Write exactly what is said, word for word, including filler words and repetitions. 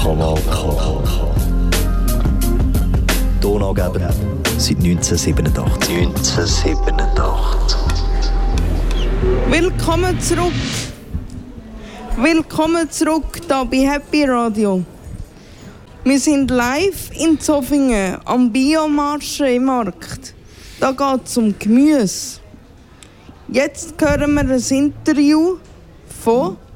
Kanal K. Donaugeber seit neunzehnhundertsiebenundachtzig. neunzehnhundertsiebenundachtzig. Willkommen zurück. Willkommen zurück hier bei Happy Radio. Wir sind live in Zofingen am Biomarché-Markt. Da geht es um Gemüse. Jetzt hören wir ein Interview von